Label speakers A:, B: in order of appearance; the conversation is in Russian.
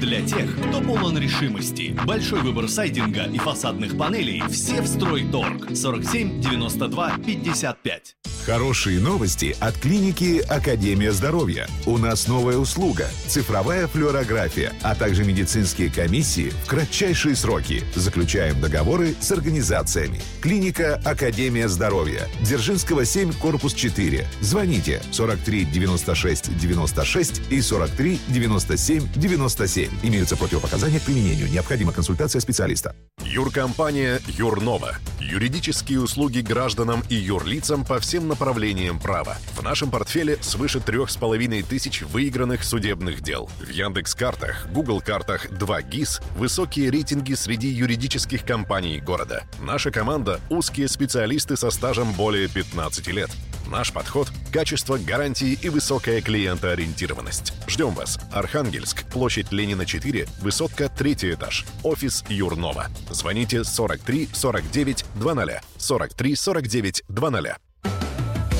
A: Для тех, кто полон решимости. Большой выбор сайдинга и фасадных панелей. Все в Стройторг. 47 92 55.
B: Хорошие новости от клиники «Академия здоровья». У нас новая услуга – цифровая флюорография, а также медицинские комиссии в кратчайшие сроки. Заключаем договоры с организациями. Клиника «Академия здоровья». Дзержинского, 7, корпус 4. Звоните 43 96 96 и 43 97 97. Имеются противопоказания к применению. Необходима консультация специалиста.
C: Юркомпания «Юрнова». Юридические услуги гражданам и юрлицам по всем направлениям права. В нашем портфеле свыше 3500 выигранных судебных дел. В Яндекс.Картах, Google.Картах 2GIS высокие рейтинги среди юридических компаний города. Наша команда – узкие специалисты со стажем более 15 лет. Наш подход – качество, гарантии и высокая клиентоориентированность. Ждем вас. Архангельск, площадь Ленина, 4, высотка, 3 этаж. Офис Юрнова. Звоните 43 49 00. 43 49 00.